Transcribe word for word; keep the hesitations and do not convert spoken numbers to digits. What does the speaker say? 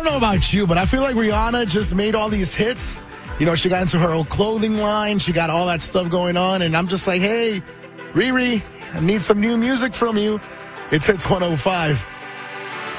don't know about you, but I feel like Rihanna just made all these hits. You know, she got into her old clothing line. She got all that stuff going on. And I'm just like, hey, Riri, I need some new music from you. It's Hits one oh five.